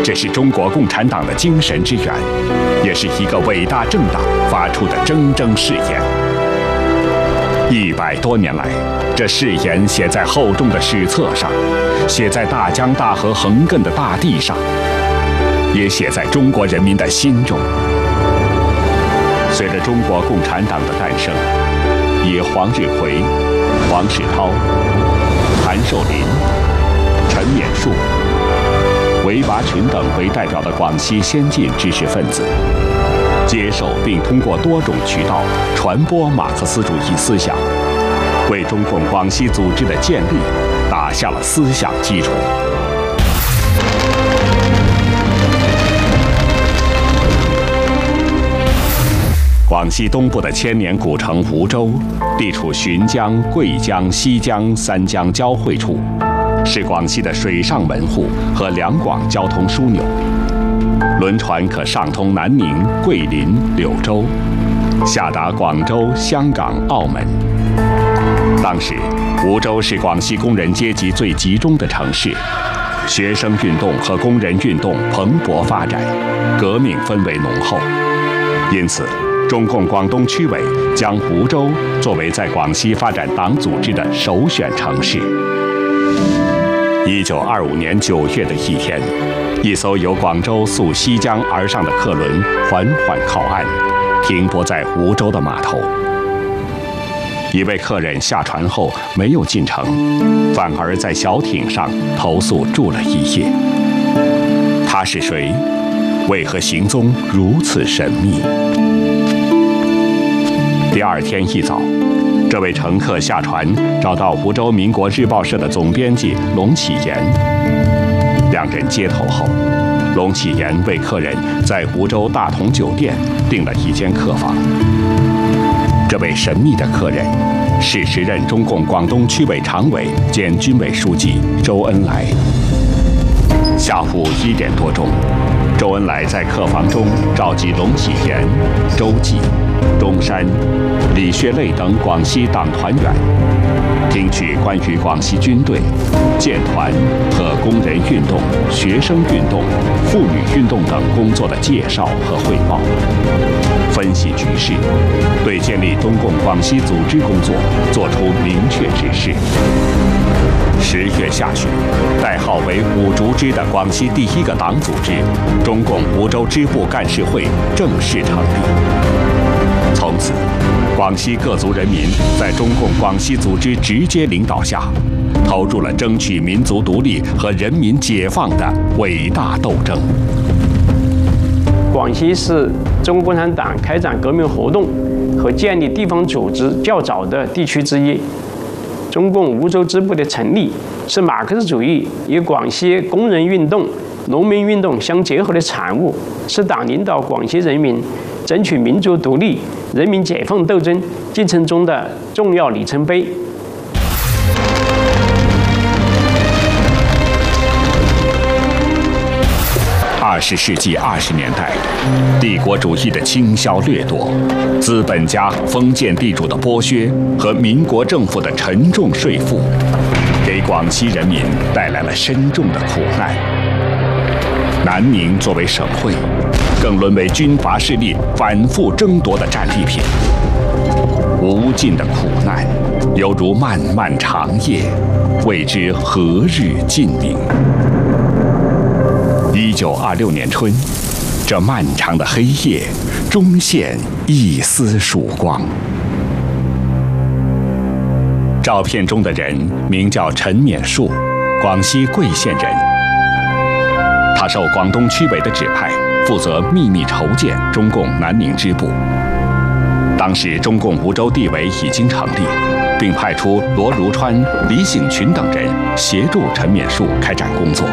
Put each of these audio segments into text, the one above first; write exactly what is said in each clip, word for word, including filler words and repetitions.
这是中国共产党的精神之源，也是一个伟大政党发出的铮铮誓言。一百多年来，这誓言写在厚重的史册上，写在大江大河横亘的大地上，也写在中国人民的心中。随着中国共产党的诞生，以黄日葵、黄世韬、谭寿林、陈勉树、韦拔群等为代表的广西先进知识分子，接受并通过多种渠道传播马克思主义思想，为中共广西组织的建立打下了思想基础。广西东部的千年古城梧州，地处浔江、贵江、西江三江交汇处，是广西的水上门户和两广交通枢纽。轮船可上通南宁、桂林、柳州，下达广州、香港、澳门。当时，梧州是广西工人阶级最集中的城市，学生运动和工人运动蓬勃发展，革命氛围浓厚。因此，中共广东区委将梧州作为在广西发展党组织的首选城市。一九二五年九月的一天，一艘由广州溯西江而上的客轮缓缓靠岸，停泊在梧州的码头。一位客人下船后没有进城，反而在小艇上投宿住了一夜。他是谁？为何行踪如此神秘？第二天一早，这位乘客下船，找到梧州民国日报社的总编辑龙启言。两人接头后，龙启言为客人在梧州大同酒店订了一间客房。这位神秘的客人是时任中共广东区委常委兼军委书记周恩来。下午一点多钟，周恩来在客房中召集龙启言、周济、中山、李学累等广西党团员，听取关于广西军队、建团和工人运动、学生运动、妇女运动等工作的介绍和汇报，分析局势，对建立中共广西组织工作作出明确指示。十月下旬，代号为五竹支的广西第一个党组织——中共梧州支部干事会正式成立。从此，广西各族人民在中共广西组织直接领导下，投入了争取民族独立和人民解放的伟大斗争。 广西是中国共产党开展革命活动和建立地方组织较早的地区之一。中共梧州支部的成立，是马克思主义与广西工人运动、农民运动相结合的产物，是党领导广西人民争取民族独立、人民解放斗争进程中的重要里程碑。 二十世纪二十年代，帝国主义的倾销掠夺、资本家、封建地主的剥削和民国政府的沉重税负，给广西人民带来了深重的苦难。南宁作为省会，更沦为军阀势力反复争夺的战利品。无尽的苦难，犹如漫漫长夜，未知何日尽明。一九二六年春，这漫长的黑夜终现一丝曙光。照片中的人名叫陈勉树，广西桂县人。他受广东区委的指派，负责秘密筹建中共南宁支部。当时中共梧州地委已经成立，并派出罗如川、李醒群等人协助陈勉树开展工作。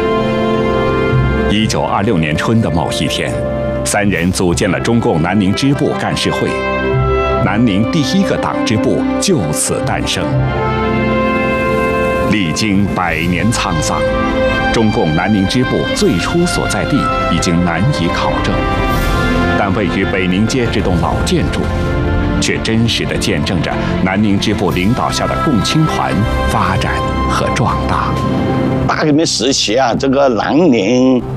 一九二六年春的某一天，三人组建了中共南宁支部干事会，南宁第一个党支部就此诞生。历经百年沧桑，中共南宁支部最初所在地已经难以考证，但位于北宁街这栋老建筑，却真实地见证着南宁支部领导下的共青团发展和壮大。 大革命时期啊，这个南宁